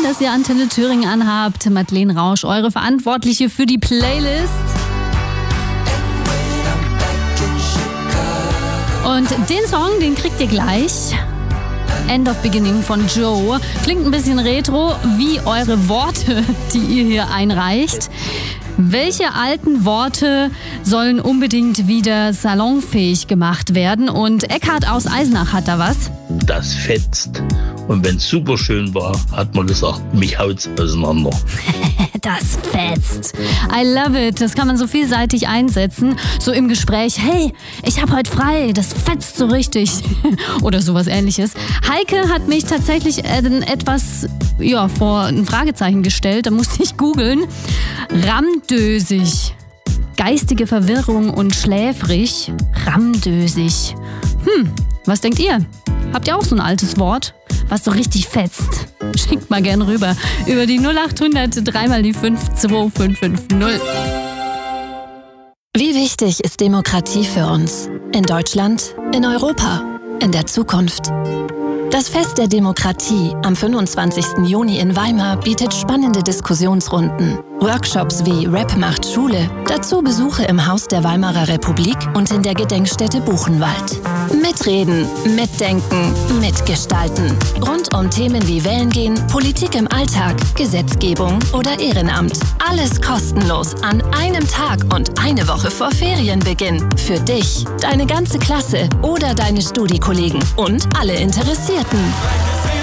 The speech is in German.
Schön, dass ihr Antenne Thüringen anhabt. Madeleine Rausch, eure Verantwortliche für die Playlist. Und den Song, den kriegt ihr gleich. End of Beginning von Joe. Klingt ein bisschen retro, wie eure Worte, die ihr hier einreicht. Welche alten Worte sollen unbedingt wieder salonfähig gemacht werden? Und Eckhard aus Eisenach hat da was. Das fetzt. Und wenn es super schön war, hat man gesagt, mich haut's auseinander. Das fetzt. I love it. Das kann man so vielseitig einsetzen. So im Gespräch, hey, ich habe heute frei, das fetzt so richtig. Oder sowas Ähnliches. Heike hat mich tatsächlich etwas vor ein Fragezeichen gestellt. Da musste ich googeln. Ramdösig. Geistige Verwirrung und schläfrig. Ramdösig. Was denkt ihr? Habt ihr auch so ein altes Wort, was so richtig fetzt? Schickt mal gern rüber. Über die 0800 3 die 5 2550. Wie wichtig ist Demokratie für uns? In Deutschland, in Europa, in der Zukunft? Das Fest der Demokratie am 25. Juni in Weimar bietet spannende Diskussionsrunden, Workshops wie Rap macht Schule, dazu Besuche im Haus der Weimarer Republik und in der Gedenkstätte Buchenwald. Mitreden, mitdenken, mitgestalten. Rund um Themen wie Wählen gehen, Politik im Alltag, Gesetzgebung oder Ehrenamt. Alles kostenlos an einem Tag und eine Woche vor Ferienbeginn. Für dich, deine ganze Klasse oder deine Studiekollegen und alle Interessierten.